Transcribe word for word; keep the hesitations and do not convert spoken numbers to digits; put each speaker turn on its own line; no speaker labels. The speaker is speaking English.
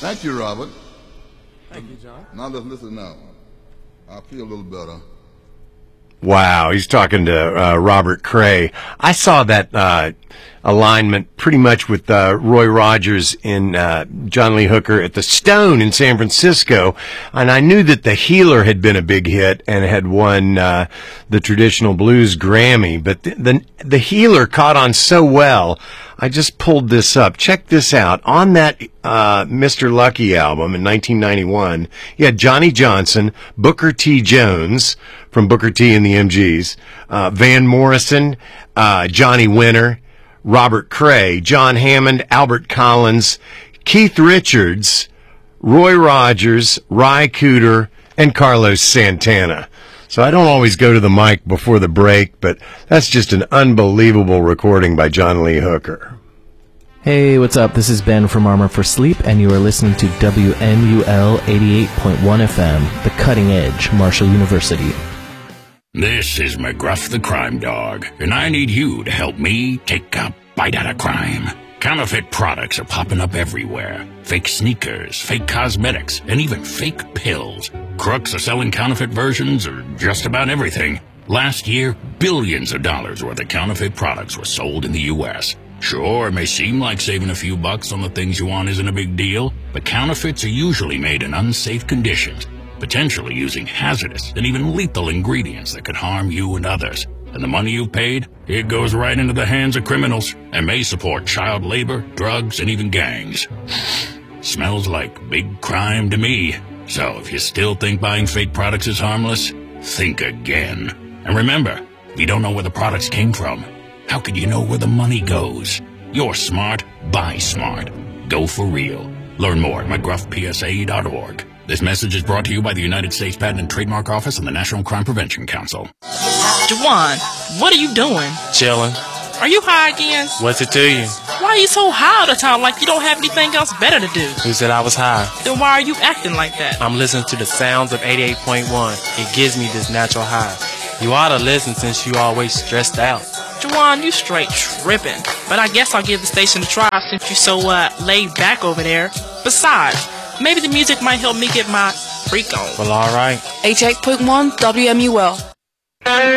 Thank you, Robert.
Thank you, John.
Now let's listen now. I feel a little better.
Wow, he's talking to uh, Robert Cray. I saw that uh, alignment pretty much with uh, Roy Rogers in uh, John Lee Hooker at the Stone in San Francisco, and I knew that The Healer had been a big hit and had won uh, the Traditional Blues Grammy, but the, the the Healer caught on so well. I just pulled this up. Check this out. On that uh, Mister Lucky album in nineteen ninety-one, you had Johnny Johnson, Booker T. Jones from Booker T and the M Gs, uh, Van Morrison, uh, Johnny Winter, Robert Cray, John Hammond, Albert Collins, Keith Richards, Roy Rogers, Ry Cooder, and Carlos Santana. So I don't always go to the mic before the break, but that's just an unbelievable recording by John Lee Hooker.
Hey, what's up? This is Ben from Armor for Sleep, and you are listening to W M U L eighty-eight point one F M, the cutting edge, Marshall University.
This is McGruff the Crime Dog, and I need you to help me take a bite out of crime. Counterfeit products are popping up everywhere. Fake sneakers, fake cosmetics, and even fake pills. Crooks are selling counterfeit versions of just about everything. Last year, billions of dollars worth of counterfeit products were sold in the U S Sure, it may seem like saving a few bucks on the things you want isn't a big deal, but counterfeits are usually made in unsafe conditions, potentially using hazardous and even lethal ingredients that could harm you and others. And the money you've paid, it goes right into the hands of criminals and may support child labor, drugs, and even gangs. Smells like big crime to me. So if you still think buying fake products is harmless, think again. And remember, if you don't know where the products came from, how could you know where the money goes? You're smart, buy smart. Go for real. Learn more at McGruff P S A dot org. This message is brought to you by the United States Patent and Trademark Office and the National Crime Prevention Council.
Juwan, what are you doing?
Chilling.
Are you high again?
What's it to you?
Why are you so high all the time like you don't have anything else better to do?
Who said I was high?
Then why are you acting like that?
I'm listening to the sounds of eighty-eight point one. It gives me this natural high. You ought to listen since you always stressed out.
Juwan, you straight tripping. But I guess I'll give the station a try since you so uh, laid back over there. Besides, maybe the music might help me get my freak on.
Well, all right.
eighty-eight point one W M U L.